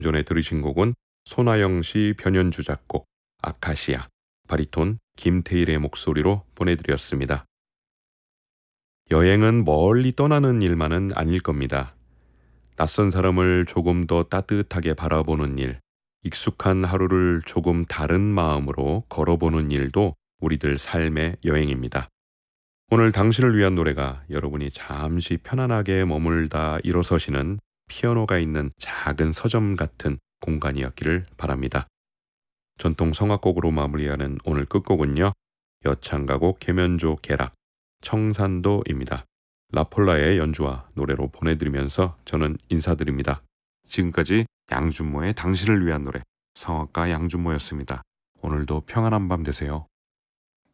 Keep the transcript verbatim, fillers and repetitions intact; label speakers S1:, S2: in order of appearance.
S1: 전에 들으신 곡은 손아영 씨 변연주 작곡 아카시아, 바리톤 김태일의 목소리로 보내드렸습니다. 여행은 멀리 떠나는 일만은 아닐 겁니다. 낯선 사람을 조금 더 따뜻하게 바라보는 일, 익숙한 하루를 조금 다른 마음으로 걸어보는 일도 우리들 삶의 여행입니다. 오늘 당신을 위한 노래가 여러분이 잠시 편안하게 머물다 일어서시는 피아노가 있는 작은 서점 같은 공간이었기를 바랍니다. 전통 성악곡으로 마무리하는 오늘 끝곡은요, 여창가곡 계면조 개락 청산도입니다. 라폴라의 연주와 노래로 보내드리면서 저는 인사드립니다. 지금까지 양준모의 당신을 위한 노래, 성악가 양준모였습니다. 오늘도 평안한 밤 되세요.